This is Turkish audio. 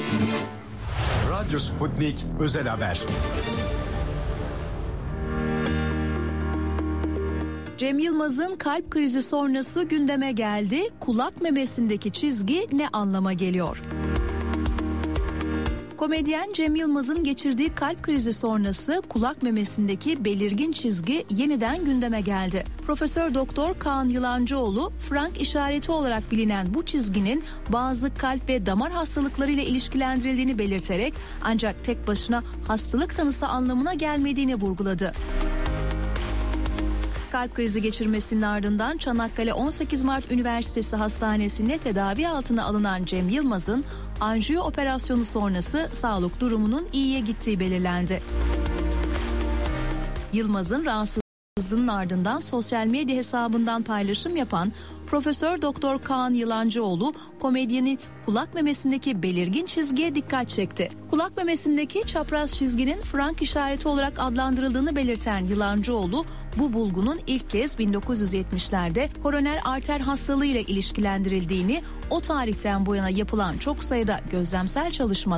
Radyo Sputnik Özel Haber. Cem Yılmaz'ın kalp krizi sonrası gündeme geldi. Kulak memesindeki çizgi ne anlama geliyor? Komedyen Cem Yılmaz'ın geçirdiği kalp krizi sonrası kulak memesindeki belirgin çizgi yeniden gündeme geldi. Profesör Doktor Kaan Yılancıoğlu, Frank işareti olarak bilinen bu çizginin bazı kalp ve damar hastalıkları ile ilişkilendirildiğini belirterek ancak tek başına hastalık tanısı anlamına gelmediğini vurguladı. Kalp krizi geçirmesinin ardından Çanakkale 18 Mart Üniversitesi Hastanesi'nde tedavi altına alınan Cem Yılmaz'ın anjiyo operasyonu sonrası sağlık durumunun iyiye gittiği belirlendi. Yılmaz'ın rahatsızlığının ardından sosyal medya hesabından paylaşım yapan Profesör Doktor Kaan Yılancıoğlu, komedyenin kulak memesindeki belirgin çizgiye dikkat çekti. Kulak memesindeki çapraz çizginin Frank işareti olarak adlandırıldığını belirten Yılancıoğlu, bu bulgunun ilk kez 1970'lerde koroner arter hastalığı ile ilişkilendirildiğini, o tarihten bu yana yapılan çok sayıda gözlemsel çalışmada